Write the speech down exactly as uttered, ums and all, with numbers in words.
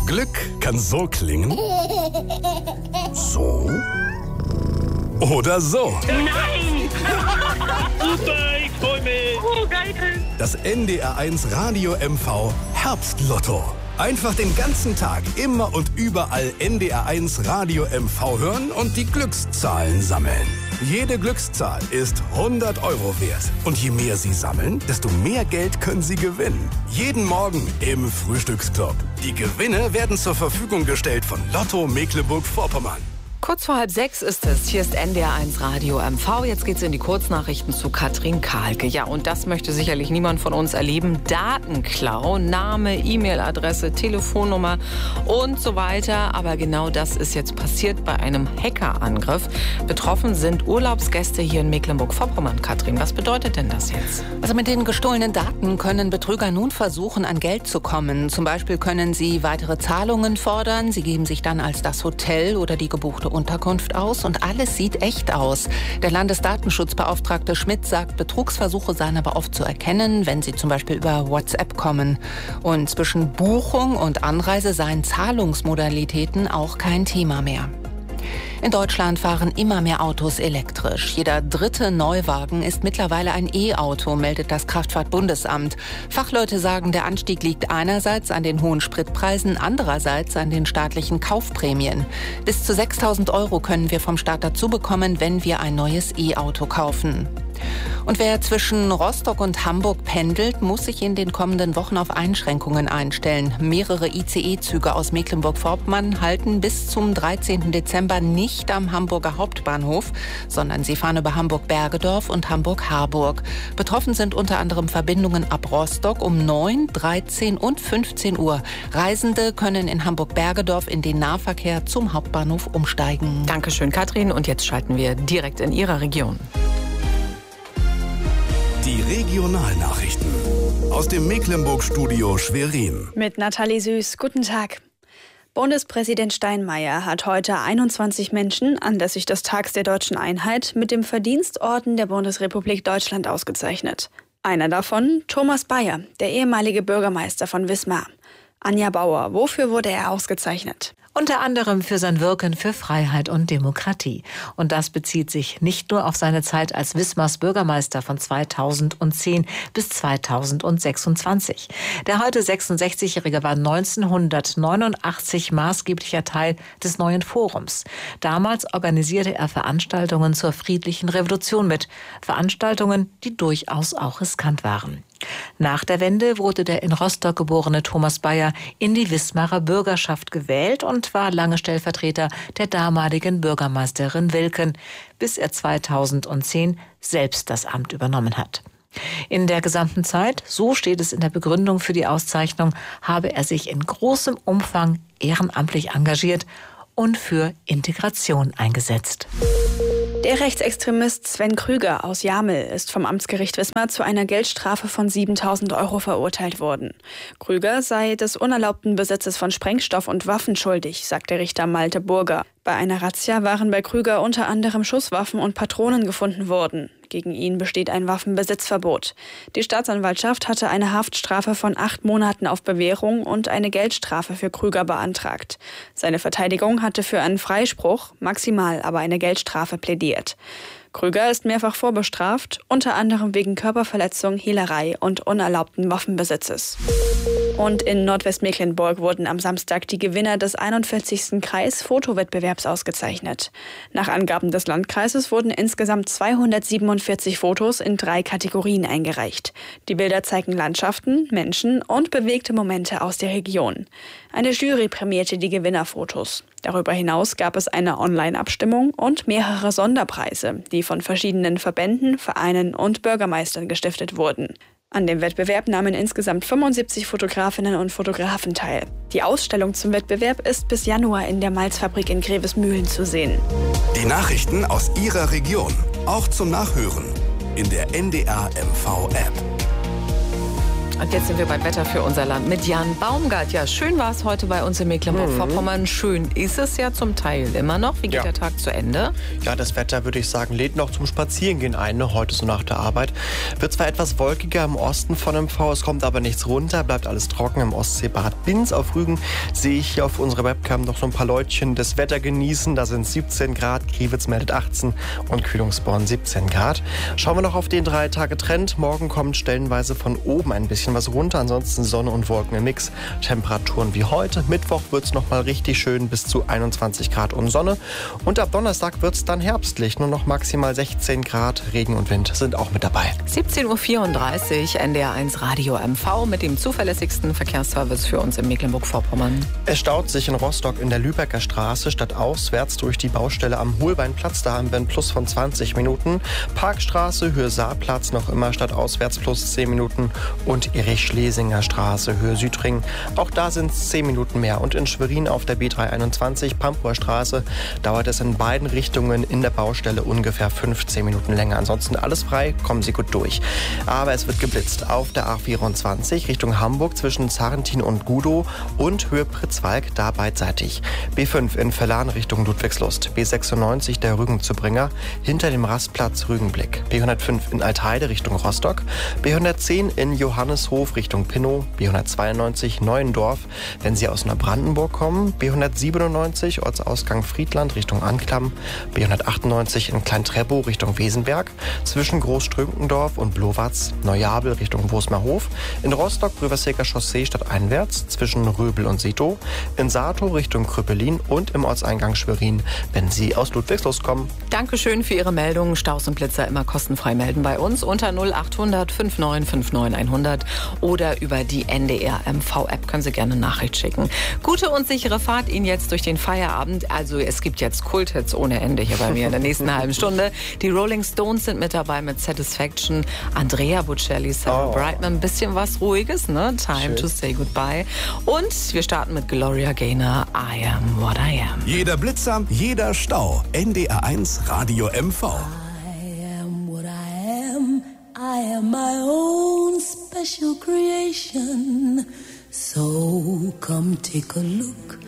Glück kann so klingen. So. Oder so. Nein! Super, ich freu mich. Oh, geil. Das N D R eins Radio M V Herbstlotto. Einfach den ganzen Tag, immer und überall N D R eins Radio M V hören und die Glückszahlen sammeln. Jede Glückszahl ist hundert Euro wert. Und je mehr Sie sammeln, desto mehr Geld können Sie gewinnen. Jeden Morgen im Frühstücksclub. Die Gewinne werden zur Verfügung gestellt von Lotto Mecklenburg-Vorpommern. Kurz vor halb sechs ist es. Hier ist N D R eins Radio M V. Jetzt geht's in die Kurznachrichten zu Katrin Kahlke. Ja, und das möchte sicherlich niemand von uns erleben. Datenklau, Name, E-Mail-Adresse, Telefonnummer und so weiter. Aber genau das ist jetzt passiert bei einem Hackerangriff. Betroffen sind Urlaubsgäste hier in Mecklenburg-Vorpommern. Katrin, was bedeutet denn das jetzt? Also mit den gestohlenen Daten können Betrüger nun versuchen, an Geld zu kommen. Zum Beispiel können sie weitere Zahlungen fordern. Sie geben sich dann als das Hotel oder die gebuchte Unterkunft aus und alles sieht echt aus. Der Landesdatenschutzbeauftragte Schmidt sagt, Betrugsversuche seien aber oft zu erkennen, wenn sie zum Beispiel über WhatsApp kommen. Und zwischen Buchung und Anreise seien Zahlungsmodalitäten auch kein Thema mehr. In Deutschland fahren immer mehr Autos elektrisch. Jeder dritte Neuwagen ist mittlerweile ein E-Auto, meldet das Kraftfahrtbundesamt. Fachleute sagen, der Anstieg liegt einerseits an den hohen Spritpreisen, andererseits an den staatlichen Kaufprämien. Bis zu sechstausend Euro können wir vom Staat dazu bekommen, wenn wir ein neues E-Auto kaufen. Und wer zwischen Rostock und Hamburg pendelt, muss sich in den kommenden Wochen auf Einschränkungen einstellen. Mehrere I C E-Züge aus Mecklenburg-Vorpommern halten bis zum dreizehnten Dezember nicht am Hamburger Hauptbahnhof, sondern sie fahren über Hamburg-Bergedorf und Hamburg-Harburg. Betroffen sind unter anderem Verbindungen ab Rostock um neun, dreizehn und fünfzehn Uhr. Reisende können in Hamburg-Bergedorf in den Nahverkehr zum Hauptbahnhof umsteigen. Dankeschön, Katrin. Und jetzt schalten wir direkt in Ihrer Region. Die Regionalnachrichten aus dem Mecklenburg-Studio Schwerin. Mit Nathalie Süß. Guten Tag. Bundespräsident Steinmeier hat heute einundzwanzig Menschen anlässlich des Tags der Deutschen Einheit mit dem Verdienstorden der Bundesrepublik Deutschland ausgezeichnet. Einer davon, Thomas Bayer, der ehemalige Bürgermeister von Wismar. Anja Bauer, wofür wurde er ausgezeichnet? Unter anderem für sein Wirken für Freiheit und Demokratie. Und das bezieht sich nicht nur auf seine Zeit als Wismars Bürgermeister von zweitausendzehn bis zweitausendsechsundzwanzig. Der heute sechsundsechzigjährige war neunzehnhundertneunundachtzig maßgeblicher Teil des Neuen Forums. Damals organisierte er Veranstaltungen zur friedlichen Revolution mit. Veranstaltungen, die durchaus auch riskant waren. Nach der Wende wurde der in Rostock geborene Thomas Bayer in die Wismarer Bürgerschaft gewählt und war lange Stellvertreter der damaligen Bürgermeisterin Wilken, bis er zweitausendzehn selbst das Amt übernommen hat. In der gesamten Zeit, so steht es in der Begründung für die Auszeichnung, habe er sich in großem Umfang ehrenamtlich engagiert und für Integration eingesetzt. Der Rechtsextremist Sven Krüger aus Jamel ist vom Amtsgericht Wismar zu einer Geldstrafe von siebentausend Euro verurteilt worden. Krüger sei des unerlaubten Besitzes von Sprengstoff und Waffen schuldig, sagt der Richter Malte Burger. Bei einer Razzia waren bei Krüger unter anderem Schusswaffen und Patronen gefunden worden. Gegen ihn besteht ein Waffenbesitzverbot. Die Staatsanwaltschaft hatte eine Haftstrafe von acht Monaten auf Bewährung und eine Geldstrafe für Krüger beantragt. Seine Verteidigung hatte für einen Freispruch, maximal aber eine Geldstrafe plädiert. Krüger ist mehrfach vorbestraft, unter anderem wegen Körperverletzung, Hehlerei und unerlaubten Waffenbesitzes. Und in Nordwestmecklenburg wurden am Samstag die Gewinner des einundvierzigsten Kreis-Fotowettbewerbs ausgezeichnet. Nach Angaben des Landkreises wurden insgesamt zweihundertsiebenundvierzig Fotos in drei Kategorien eingereicht. Die Bilder zeigen Landschaften, Menschen und bewegte Momente aus der Region. Eine Jury prämierte die Gewinnerfotos. Darüber hinaus gab es eine Online-Abstimmung und mehrere Sonderpreise, die von verschiedenen Verbänden, Vereinen und Bürgermeistern gestiftet wurden. An dem Wettbewerb nahmen insgesamt fünfundsiebzig Fotografinnen und Fotografen teil. Die Ausstellung zum Wettbewerb ist bis Januar in der Malzfabrik in Grevesmühlen zu sehen. Die Nachrichten aus Ihrer Region, auch zum Nachhören in der N D R M V App. Und jetzt sind wir beim Wetter für unser Land mit Jan Baumgart. Ja, schön war es heute bei uns in Mecklenburg-Vorpommern. Mhm. Schön ist es ja zum Teil immer noch. Wie geht ja. der Tag zu Ende? Ja, das Wetter, würde ich sagen, lädt noch zum Spazierengehen ein. Heute so nach der Arbeit. Wird zwar etwas wolkiger im Osten von M V, es kommt aber nichts runter. Bleibt alles trocken im Ostseebad Binz. Auf Rügen sehe ich hier auf unserer Webcam noch so ein paar Leutchen das Wetter genießen. Da sind siebzehn Grad, Kriwitz meldet achtzehn und Kühlungsborn siebzehn Grad. Schauen wir noch auf den drei Tage Trend. Morgen kommt stellenweise von oben ein bisschen was runter, ansonsten Sonne und Wolken im Mix. Temperaturen wie heute. Mittwoch wird es nochmal richtig schön bis zu einundzwanzig Grad und Sonne. Und ab Donnerstag wird es dann herbstlich. Nur noch maximal sechzehn Grad. Regen und Wind sind auch mit dabei. siebzehn Uhr vierunddreißig, N D R eins Radio M V mit dem zuverlässigsten Verkehrsservice für uns in Mecklenburg-Vorpommern. Es staut sich in Rostock in der Lübecker Straße stadtauswärts durch die Baustelle am Holbeinplatz. Da haben wir einen Plus von zwanzig Minuten. Parkstraße, Höhe Saarplatz noch immer stadtauswärts plus zehn Minuten. Und Erich-Schlesinger Straße, Höhe Südring. Auch da sind es zehn Minuten mehr. Und in Schwerin auf der B dreihunderteinundzwanzig, Pampuer Straße, dauert es in beiden Richtungen in der Baustelle ungefähr fünfzehn Minuten länger. Ansonsten alles frei, kommen Sie gut durch. Aber es wird geblitzt auf der A vierundzwanzig Richtung Hamburg zwischen Zarrentin und Gudow und Höhe Pritzwalk, da beidseitig. B fünf in Verlan Richtung Ludwigslust. B sechsundneunzig der Rügenzubringer hinter dem Rastplatz Rügenblick. B hundertfünf in Altheide Richtung Rostock. B hundertzehn in Johanneshof Richtung Pinnow. B hundertzweiundneunzig Neuendorf, wenn Sie aus Neubrandenburg kommen. B hundertsiebenundneunzig Ortsausgang Friedland Richtung Anklam. B hundertachtundneunzig in Klein-Treppow Richtung Wesenberg. Zwischen Großstrünkendorf und Blowatz. Neujabel Richtung Wosmerhof. In Rostock Brüverseker Chaussee stadteinwärts zwischen Röbel und Setow. In Saatow Richtung Krüppelin und im Ortseingang Schwerin, wenn Sie aus Ludwigslust kommen. Dankeschön für Ihre Meldungen. Staus und Blitzer immer kostenfrei melden bei uns unter null achthundert fünfundneunzig neunundfünfzig hundert oder über die N D R M V-App können Sie gerne eine Nachricht schicken. Gute und sichere Fahrt Ihnen jetzt durch den Feierabend. Also es gibt jetzt Kulthits ohne Ende hier bei mir in der nächsten halben Stunde. Die Rolling Stones sind mit dabei mit Satisfaction. Andrea Bocelli, Sarah oh. Brightman, ein bisschen was Ruhiges, ne? Time Schön. To say goodbye. Und wir starten mit Gloria Gaynor, I am what I am. Jeder Blitzer, jeder Stau. N D R eins Radio M V. I am what I am. I am my own special creation. So come take a look